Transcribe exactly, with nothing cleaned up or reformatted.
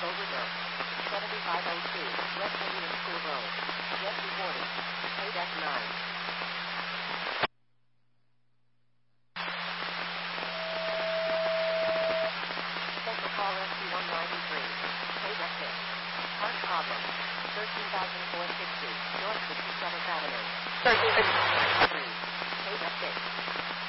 Overgrowth. seventy-five oh two, West Indian School Road. Yes reporting. Paydeck nine. Central call S T one ninety-three. Paydeck six. Park problem. thirteen thousand four hundred sixty, North sixty-seventh Avenue. thirteen. Paydeck six.